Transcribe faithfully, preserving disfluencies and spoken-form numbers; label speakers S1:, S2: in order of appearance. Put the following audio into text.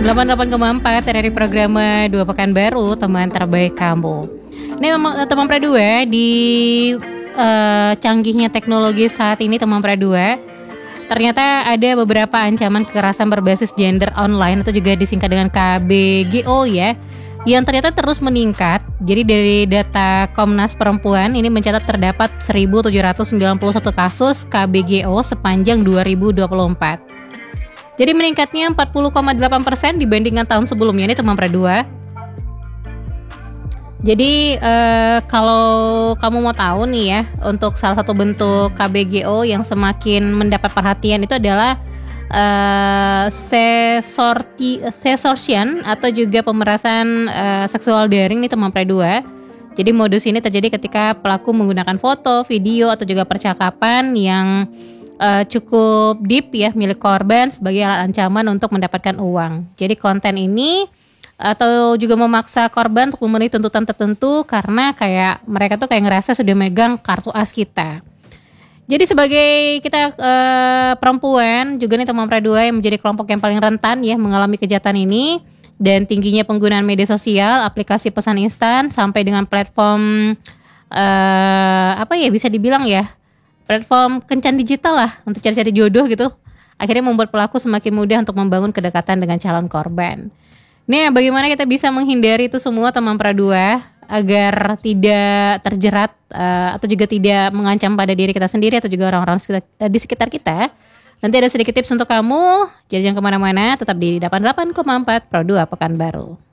S1: delapan puluh delapan koma empat dari program Dua Pekanbaru, teman terbaik kamu. Ini teman Pra dua di uh, canggihnya teknologi saat ini, teman Pra dua. Ternyata ada beberapa ancaman kekerasan berbasis gender online atau juga disingkat dengan K B G O ya, yang ternyata terus meningkat. Jadi dari data Komnas Perempuan ini mencatat terdapat seribu tujuh ratus sembilan puluh satu kasus K B G O sepanjang dua ribu dua puluh empat. Jadi meningkatnya empat puluh koma delapan persen dibandingkan tahun sebelumnya, ini teman Pra dua. Jadi eh, kalau kamu mau tahu nih ya, untuk salah satu bentuk K B G O yang semakin mendapat perhatian itu adalah eh, sesorti, sesortian atau juga pemerasan eh, seksual daring nih teman Pra dua. Jadi modus ini terjadi ketika pelaku menggunakan foto, video atau juga percakapan yang Uh, cukup deep ya milik korban sebagai alat ancaman untuk mendapatkan uang. Jadi konten ini atau juga memaksa korban untuk memenuhi tuntutan tertentu karena kayak mereka tuh kayak ngerasa sudah megang kartu as kita. Jadi sebagai kita uh, perempuan juga nih teman Pra dua yang menjadi kelompok yang paling rentan ya mengalami kejahatan ini, dan tingginya penggunaan media sosial, aplikasi pesan instan sampai dengan platform uh, apa ya bisa dibilang ya platform kencan digital lah untuk cari-cari jodoh gitu, akhirnya membuat pelaku semakin mudah untuk membangun kedekatan dengan calon korban. Nih, bagaimana kita bisa menghindari itu semua teman Pra dua agar tidak terjerat uh, atau juga tidak mengancam pada diri kita sendiri atau juga orang-orang sekitar, uh, di sekitar kita. Nanti ada sedikit tips untuk kamu, jadi jangan kemana-mana, tetap di delapan puluh delapan koma empat Pro dua Pekanbaru.